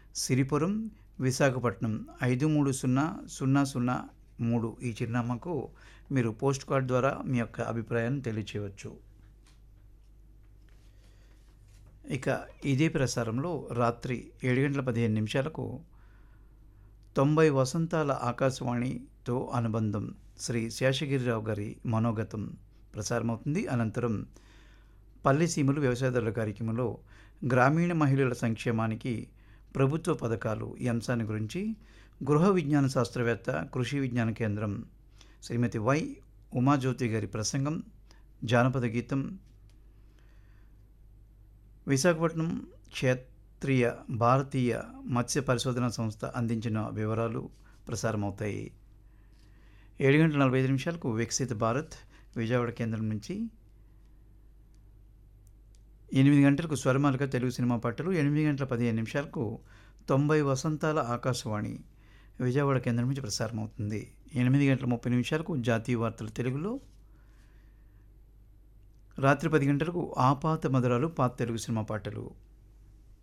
సిరిపురం, విశాఖపట్నం 530003 ఈ చిరునామాకు మీరు పోస్ట్ కార్డ్ ద్వారా మీ యొక్క అభిప్రాయాన్ని తెలియచేయవచ్చు. ఇక ఇదే ప్రసారంలో రాత్రి 7:15 90 వసంతాల ఆకాశవాణితో అనుబంధం శ్రీ శేషగిరిరావు గారి మనోగతం ప్రసారమవుతుంది. అనంతరం పల్లెసీమలు వ్యవసాయదారుల కార్యక్రమంలో గ్రామీణ మహిళల సంక్షేమానికి ప్రభుత్వ పథకాలు ఈ అంశాన్ని గురించి గృహ విజ్ఞాన శాస్త్రవేత్త, కృషి విజ్ఞాన కేంద్రం శ్రీమతి వై ఉమాజ్యోతి గారి ప్రసంగం, జానపద గీతం, విశాఖపట్నం క్షేత్రీయ భారతీయ మత్స్య పరిశోధన సంస్థ అందించిన వివరాలు ప్రసారమవుతాయి. 7:45 వికసిత భారత్ విజయవాడ కేంద్రం నుంచి, 8 స్వరమాలిక తెలుగు సినిమా పాటలు, 8:15 90 వసంతాల ఆకాశవాణి విజయవాడ కేంద్రం నుంచి ప్రసారమవుతుంది. 8:30 జాతీయ వార్తలు తెలుగులో, రాత్రి 10 గంటలకు ఆపాత మధురాలు పాత తెలుగు సినిమా పాటలు,